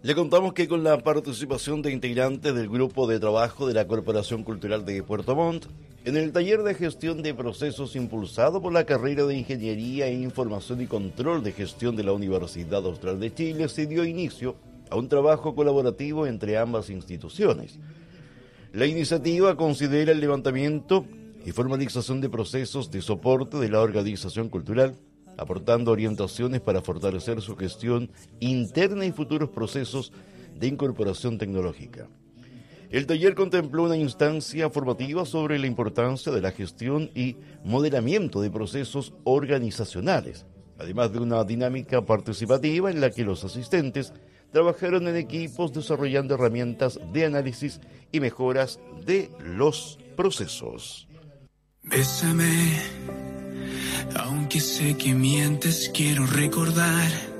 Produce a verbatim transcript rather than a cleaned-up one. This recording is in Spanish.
Le contamos que con la participación de integrantes del grupo de trabajo de la Corporación Cultural de Puerto Montt, en el taller de gestión de procesos impulsado por la carrera de Ingeniería e Información y Control de Gestión de la Universidad Austral de Chile, se dio inicio a un trabajo colaborativo entre ambas instituciones. La iniciativa considera el levantamiento y formalización de procesos de soporte de la organización cultural, aportando orientaciones para fortalecer su gestión interna y futuros procesos de incorporación tecnológica. El taller contempló una instancia formativa sobre la importancia de la gestión y modelamiento de procesos organizacionales, además de una dinámica participativa en la que los asistentes trabajaron en equipos desarrollando herramientas de análisis y mejoras de los procesos. Bésame, aunque sé que mientes, quiero recordar